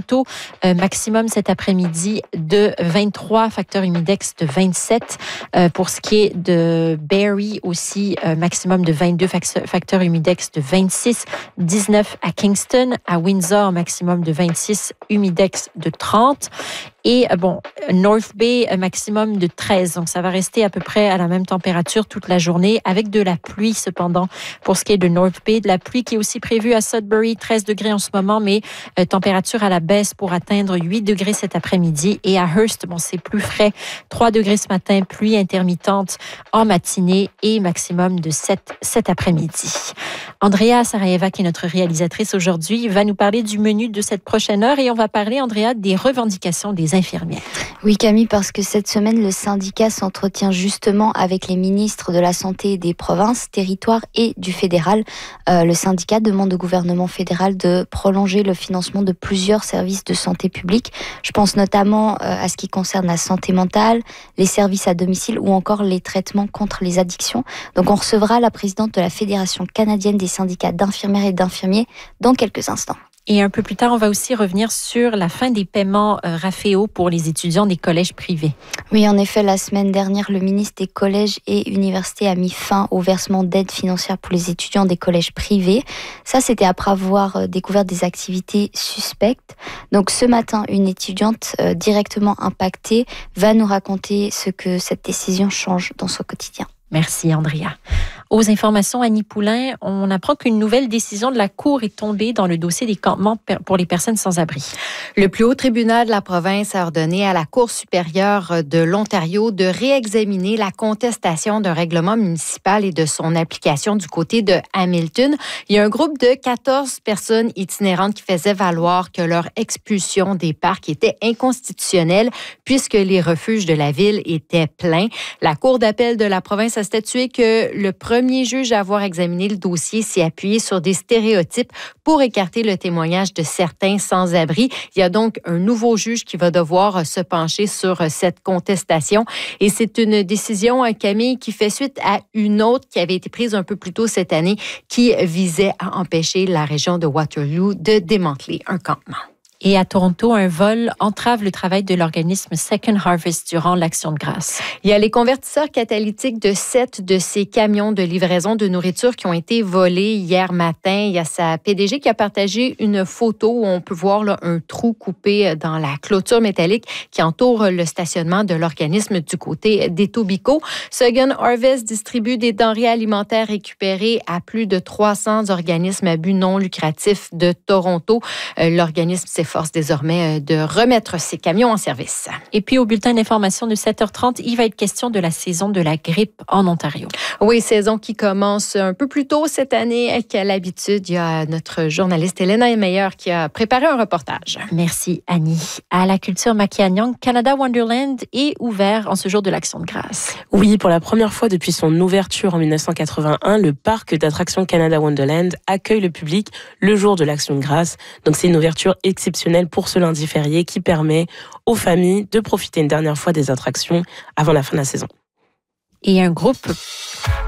Toronto, maximum cet après-midi de 23, facteur humidex de 27. Pour ce qui est de Barrie aussi, maximum de 22, facteur humidex de 26. 19 à Kingston, à Windsor, maximum de 26, humidex de 30. Et North Bay, maximum de 13. Donc, ça va rester à peu près à la même température toute la journée, avec de la pluie cependant. Pour ce qui est de North Bay, de la pluie qui est aussi prévue à Sudbury, 13 degrés en ce moment, mais température à la baisse pour atteindre 8 degrés cet après-midi. Et à Hearst, c'est plus frais, 3 degrés ce matin, pluie intermittente en matinée et maximum de 7 cet après-midi. Andrea Sarajeva, qui est notre réalisatrice aujourd'hui, va nous parler du menu de cette prochaine heure et on va parler, Andrea, des revendications des infirmières. Oui, Camille, parce que cette semaine, le syndicat s'entretient justement avec les ministres de la Santé des provinces, territoires et du fédéral. Le syndicat demande au gouvernement fédéral de prolonger le financement de plusieurs services de santé publique. Je pense notamment à ce qui concerne la santé mentale, les services à domicile ou encore les traitements contre les addictions. Donc on recevra la présidente de la Fédération canadienne des syndicats d'infirmières et d'infirmiers dans quelques instants. Et un peu plus tard, on va aussi revenir sur la fin des paiements RAFEO pour les étudiants des collèges privés. Oui, en effet, la semaine dernière, le ministre des collèges et universités a mis fin au versement d'aide financière pour les étudiants des collèges privés. Ça, c'était après avoir découvert des activités suspectes. Donc ce matin, une étudiante directement impactée va nous raconter ce que cette décision change dans son quotidien. Merci, Andrea. Aux informations, Annie Poulain, on apprend qu'une nouvelle décision de la Cour est tombée dans le dossier des campements pour les personnes sans abri. Le plus haut tribunal de la province a ordonné à la Cour supérieure de l'Ontario de réexaminer la contestation d'un règlement municipal et de son application du côté de Hamilton. Il y a un groupe de 14 personnes itinérantes qui faisaient valoir que leur expulsion des parcs était inconstitutionnelle puisque les refuges de la ville étaient pleins. La Cour d'appel de la province a statué que le premier juge à avoir examiné le dossier s'est appuyé sur des stéréotypes pour écarter le témoignage de certains sans-abri. Il y a donc un nouveau juge qui va devoir se pencher sur cette contestation. Et c'est une décision, Camille, qui fait suite à une autre qui avait été prise un peu plus tôt cette année qui visait à empêcher la région de Waterloo de démanteler un campement. Et à Toronto, un vol entrave le travail de l'organisme Second Harvest durant l'Action de grâce. Il y a les convertisseurs catalytiques de 7 de ces camions de livraison de nourriture qui ont été volés hier matin. Il y a sa PDG qui a partagé une photo où on peut voir là, un trou coupé dans la clôture métallique qui entoure le stationnement de l'organisme du côté d'Etobicoke. Second Harvest distribue des denrées alimentaires récupérées à plus de 300 organismes à but non lucratif de Toronto. L'organisme s'efforce désormais de remettre ces camions en service. Et puis au bulletin d'information de 7h30, il va être question de la saison de la grippe en Ontario. Oui, saison qui commence un peu plus tôt cette année qu'à l'habitude. Il y a notre journaliste Elena Meyer qui a préparé un reportage. Merci Annie. À la culture Makianyang, Canada Wonderland est ouvert en ce jour de l'Action de grâce. Oui, pour la première fois depuis son ouverture en 1981, le parc d'attractions Canada Wonderland accueille le public le jour de l'Action de grâce. Donc c'est une ouverture exceptionnelle pour ce lundi férié qui permet aux familles de profiter une dernière fois des attractions avant la fin de la saison. Et un groupe